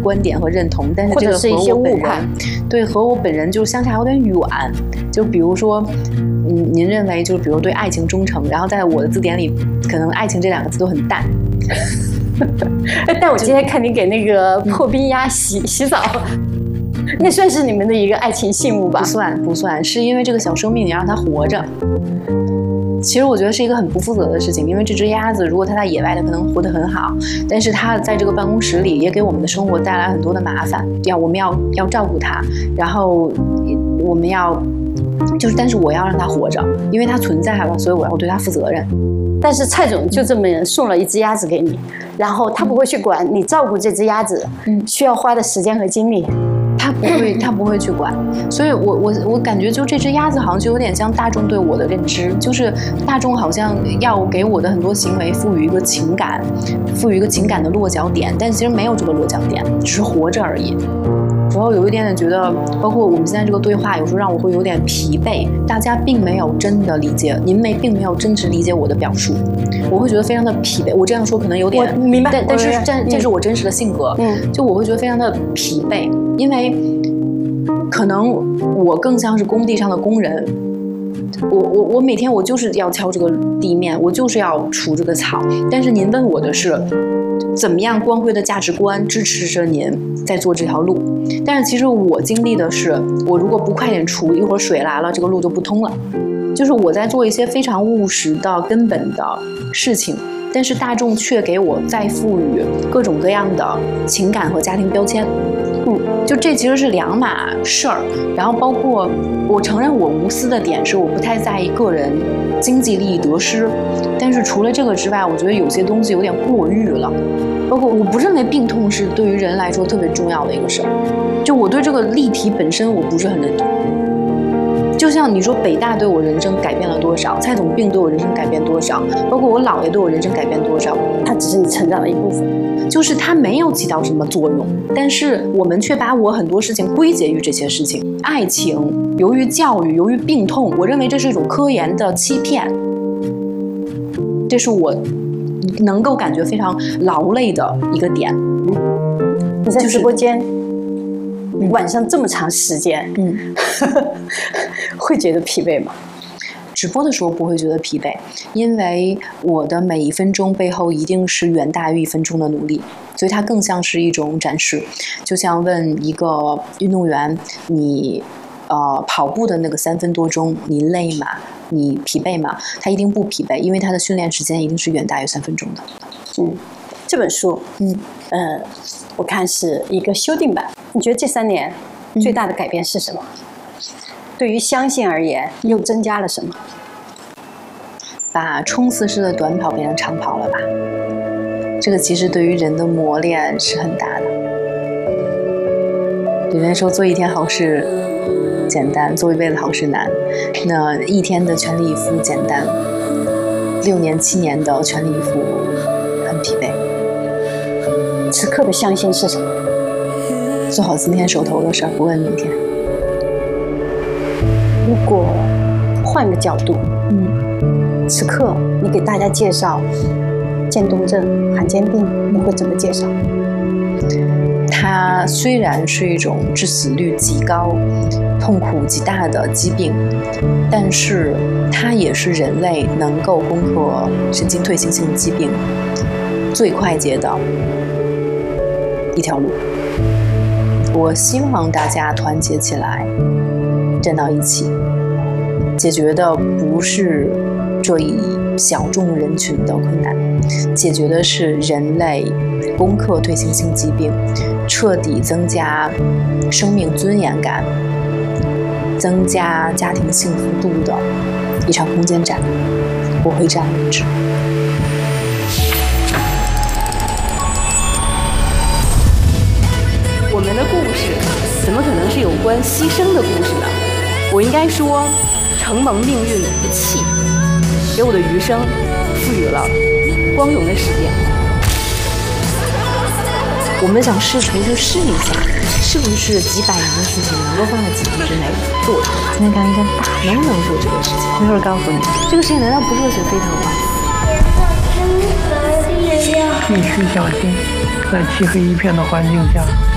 观点和认同，但是这个和我本人对和我本人就相差有点远。就比如说，您认为就是比如对爱情忠诚，然后在我的字典里，可能爱情这2个字都很淡。 但我今天看你给那个破冰鸭洗澡，那算是你们的一个爱情信物吧？ 不算，是因为这个小生命你让它活着。其实我觉得是一个很不负责的事情，因为这只鸭子如果它在野外，它可能活得很好，但是它在这个办公室里也给我们的生活带来很多的麻烦。我们要照顾它，然后我们要但是我要让它活着，因为它存在了，所以我要对它负责任。 但是蔡总就这么送了一只鸭子给你，然后他不会去管你照顾这只鸭子需要花的时间和精力。 他不会去管，所以我感觉就这只鸭子好像就有点像大众对我的认知，就是大众好像要给我的很多行为赋予一个情感的落脚点，但其实没有这个落脚点，只是活着而已。主要有一点点觉得，包括我们现在这个对话，有时候让我会有点疲惫。大家并没有真的理解，您并没有真实理解我的表述，我会觉得非常的疲惫。我这样说可能有点明白， 但是这是我真实的性格。就我会觉得非常的疲惫，因为可能我更像是工地上的工人。我每天我就是要敲这个地面，我就是要除这个草。但是您问我的是，怎么样光辉的价值观支持着您在做这条路？但是其实我经历的是，我如果不快点除，一会儿水来了，这个路就不通了。就是我在做一些非常务实的根本的事情，但是大众却给我再赋予各种各样的情感和家庭标签。就这其实是2码事儿。然后包括我承认我无私的点是我不太在意个人经济利益得失，但是除了这个之外，我觉得有些东西有点过誉了。包括我不认为病痛是对于人来说特别重要的一个事儿，就我对这个议题本身我不是很认同。就像你说北大对我人生改变了多少，蔡总病对我人生改变多少，包括我姥爷对我人生改变多少， 它只是你成长的一部分， 就是它没有起到什么作用，但是我们却把我很多事情归结于这些事情。爱情由于教育，由于病痛，我认为这是一种科研的欺骗，这是我能够感觉非常劳累的一个点。 你在直播间、晚上这么长时间，会觉得疲惫吗？ 直播的时候不会觉得疲惫，因为我的每1分钟背后一定是远大于1分钟的努力，所以它更像是一种展示。就像问一个运动员，你跑步的那个3分多钟，你累吗？你疲惫吗？他一定不疲惫，因为他的训练时间一定是远大于3分钟的。 这本书，我看是一个修订版。你觉得这3年最大的改变是什么？对于相信而言，又增加了什么？ 把冲刺式的短跑变成长跑了吧？这个其实对于人的磨练是很大的。有人说做1天好事简单，做1辈子好事难。那1天的全力以赴简单，6年7年的全力以赴很疲惫。 此刻的相信是什么？ 做好今天手头的事儿，不问明天。 如果换个角度，此刻你给大家介绍渐冻症、罕见病，你会怎么介绍？ 它虽然是一种致死率极高、痛苦极大的疾病，但是它也是人类能够攻克神经退行性疾病最快捷的一条路。我希望大家团结起来，站到一起，解决的不是这一小众人群的困难，解决的是人类攻克退行性疾病，彻底增加生命尊严感，增加家庭幸福度的一场空间战。我会这样认知。 我们的故事怎么可能是有关牺牲的故事呢？我应该说，承蒙命运不弃，给我的余生赋予了光荣的使命。 我们想试图去试一下，是不是几百年的事情能够放在几年之内做出来？ 今天干一件大事， 能不能做这个事情？ 一会儿告诉你。 这个事情难道不热血沸腾吗？ 必须小心，在漆黑一片的环境下